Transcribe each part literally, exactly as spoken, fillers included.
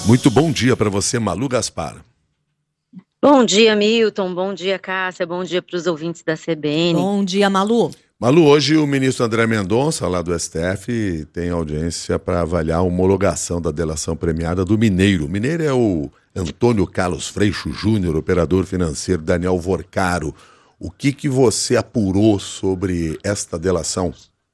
Muito bom dia para você, Malu Gaspar. Bom dia, Milton. Bom dia, Cássia. Bom dia para os ouvintes da C B N. Bom dia, Malu. Malu, hoje o ministro André Mendonça, lá do S T F, tem audiência para avaliar a homologação da delação premiada do Mineiro. O Mineiro é o Antônio Carlos Freixo Júnior, operador financeiro Daniel Vorcaro. O que, que você apurou sobre esta delação?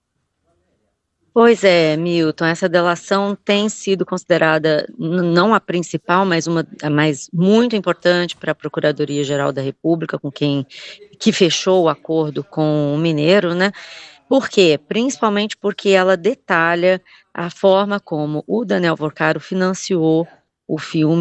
Pois é, Milton, essa delação tem sido considerada não a principal, mas uma a mais muito importante para a Procuradoria-Geral da República, com quem que fechou o acordo com o Mineiro, né? Por quê? Principalmente porque ela detalha a forma como o Daniel Vorcaro financiou o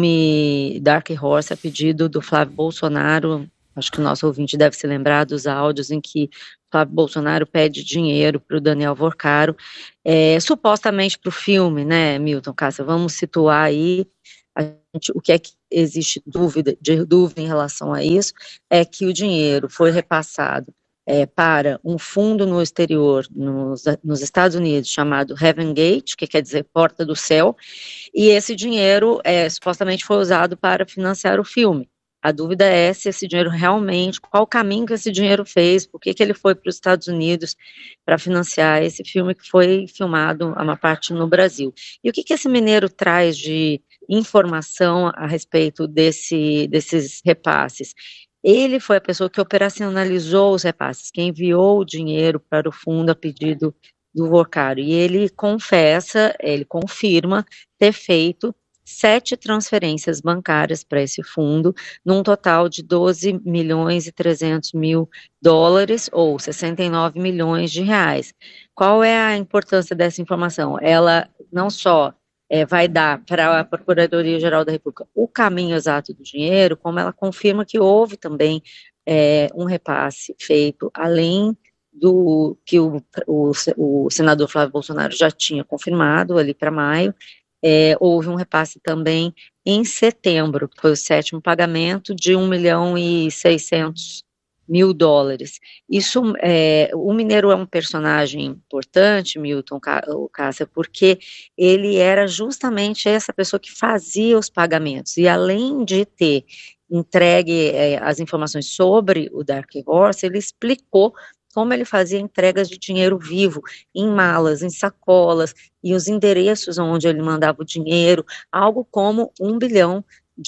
filme Dark Horse a pedido do Flávio Bolsonaro. Acho que o nosso ouvinte deve se lembrar dos áudios em que Flávio Bolsonaro pede dinheiro para o Daniel Vorcaro, é, supostamente para o filme, né, Milton Cássia? Vamos situar aí a gente, o que é que existe dúvida, de dúvida em relação a isso, é que o dinheiro foi repassado é, para um fundo no exterior, nos, nos Estados Unidos, chamado Heaven Gate, que quer dizer Porta do Céu, e esse dinheiro é, supostamente foi usado para financiar o filme. A dúvida é se esse dinheiro realmente, qual o caminho que esse dinheiro fez, por que que ele foi para os Estados Unidos para financiar esse filme que foi filmado, a uma parte no Brasil. E o que que esse mineiro traz de informação a respeito desse, desses repasses? Ele foi a pessoa que operacionalizou os repasses, que enviou o dinheiro para o fundo a pedido do Vorcaro, e ele confessa, ele confirma ter feito sete transferências bancárias para esse fundo, num total de doze milhões e trezentos mil dólares, ou sessenta e nove milhões de reais. Qual é a importância dessa informação? Ela não só é, vai dar para a Procuradoria-Geral da República o caminho exato do dinheiro, como ela confirma que houve também é, um repasse feito, além do que o, o, o senador Flávio Bolsonaro já tinha confirmado ali para maio. É, houve um repasse também em setembro, que foi o sétimo pagamento de um milhão e seiscentos mil dólares. Isso, é, o Mineiro é um personagem importante, Milton, Cássia, porque ele era justamente essa pessoa que fazia os pagamentos, e além de ter entregue é, as informações sobre o Dark Horse, ele explicou como ele fazia entregas de dinheiro vivo, em malas, em sacolas, e os endereços onde ele mandava o dinheiro, algo como um bilhão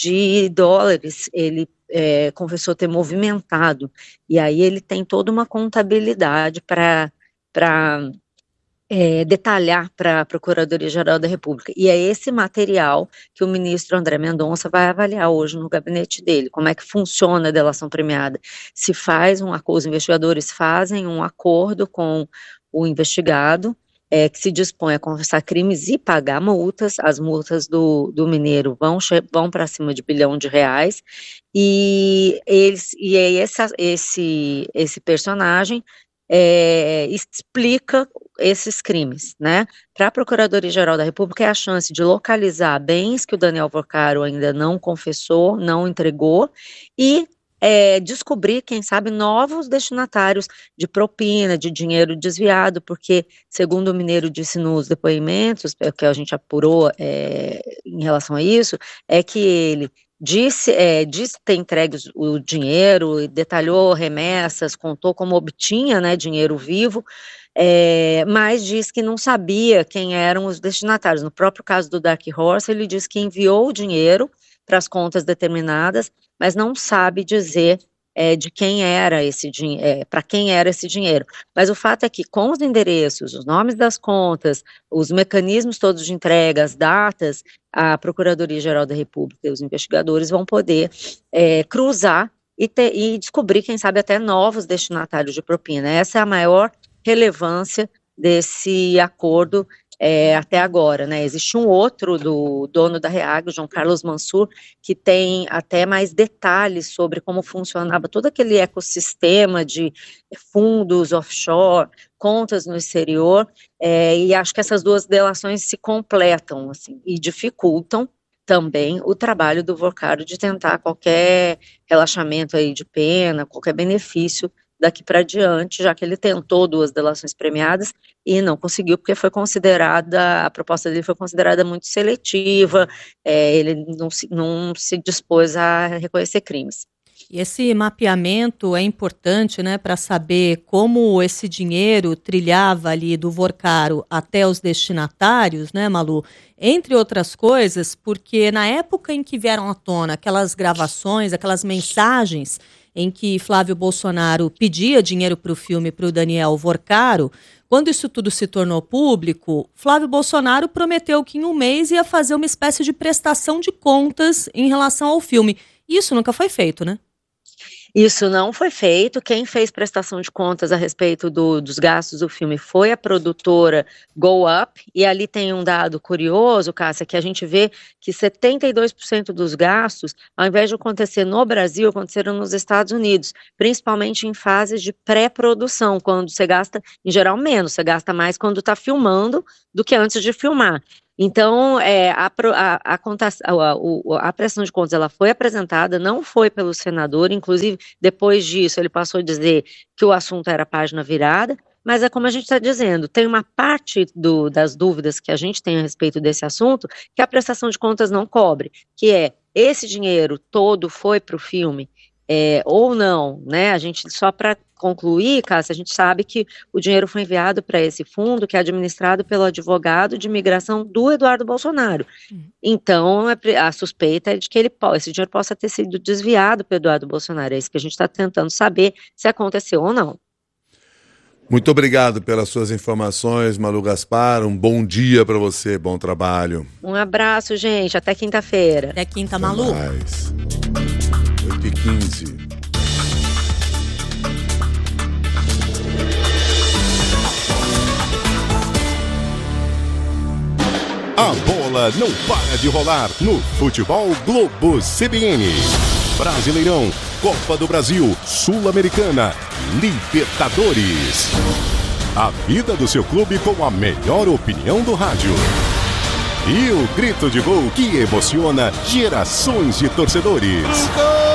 de dólares ele é, confessou ter movimentado, e aí ele tem toda uma contabilidade para para É, detalhar para a Procuradoria-Geral da República. E é esse material que o ministro André Mendonça vai avaliar hoje no gabinete dele, como é que funciona a delação premiada. Se faz um acordo, os investigadores fazem um acordo com o investigado, é, que se dispõe a confessar crimes e pagar multas. As multas do, do Mineiro vão, vão para cima de bilhão de reais, e, eles, e é essa, esse, esse personagem É, explica esses crimes, né? Para a Procuradoria-Geral da República é a chance de localizar bens que o Daniel Vorcaro ainda não confessou, não entregou, e é, descobrir, quem sabe, novos destinatários de propina, de dinheiro desviado, porque, segundo o Mineiro disse nos depoimentos, que a gente apurou é, em relação a isso, é que ele Disse, é, disse ter entregue o dinheiro, detalhou remessas, contou como obtinha, né, dinheiro vivo, é, mas disse que não sabia quem eram os destinatários. No próprio caso do Dark Horse, ele disse que enviou o dinheiro para as contas determinadas, mas não sabe dizer é, de quem era esse dinheiro, é, para quem era esse dinheiro. Mas o fato é que com os endereços, os nomes das contas, os mecanismos todos de entrega, as datas, a Procuradoria-Geral da República e os investigadores vão poder é, cruzar e, ter, e descobrir, quem sabe, até novos destinatários de propina. Essa é a maior relevância desse acordo é, até agora, né? Existe um outro do dono da Reag, o João Carlos Mansur, que tem até mais detalhes sobre como funcionava todo aquele ecossistema de fundos offshore, contas no exterior, é, e acho que essas duas delações se completam, assim, e dificultam também o trabalho do Vorcaro de tentar qualquer relaxamento aí de pena, qualquer benefício daqui para diante, já que ele tentou duas delações premiadas e não conseguiu, porque foi considerada, a proposta dele foi considerada muito seletiva, é, ele não se, não se dispôs a reconhecer crimes. E esse mapeamento é importante, né, para saber como esse dinheiro trilhava ali do Vorcaro até os destinatários, né, Malu? Entre outras coisas, porque na época em que vieram à tona aquelas gravações, aquelas mensagens em que Flávio Bolsonaro pedia dinheiro para o filme para o Daniel Vorcaro, quando isso tudo se tornou público, Flávio Bolsonaro prometeu que em um mês ia fazer uma espécie de prestação de contas em relação ao filme. Isso nunca foi feito, né? Isso não foi feito. Quem fez prestação de contas a respeito do, dos gastos do filme foi a produtora Go Up, e ali tem um dado curioso, Cássia, que a gente vê que setenta e dois por cento dos gastos, ao invés de acontecer no Brasil, aconteceram nos Estados Unidos, principalmente em fases de pré-produção, quando você gasta, em geral, menos, você gasta mais quando está filmando do que antes de filmar. Então, é, a, a, a, a, a prestação de contas ela foi apresentada, não foi pelo senador, inclusive depois disso ele passou a dizer que o assunto era página virada, mas é como a gente está dizendo, tem uma parte do, das dúvidas que a gente tem a respeito desse assunto que a prestação de contas não cobre, que é, esse dinheiro todo foi para o filme? É, ou não, né? A gente, só para concluir, Cássia, a gente sabe que o dinheiro foi enviado para esse fundo que é administrado pelo advogado de imigração do Eduardo Bolsonaro. Uhum. Então, a suspeita é de que ele, esse dinheiro possa ter sido desviado pelo Eduardo Bolsonaro. É isso que a gente está tentando saber se aconteceu ou não. Muito obrigado pelas suas informações, Malu Gaspar. Um bom dia para você, bom trabalho. Um abraço, gente. Até quinta-feira. Até quinta, Malu. Até mais. oito e quinze. A bola não para de rolar no Futebol Globo C B N. Brasileirão, Copa do Brasil, Sul-Americana, Libertadores. A vida do seu clube com a melhor opinião do rádio. E o grito de gol que emociona gerações de torcedores.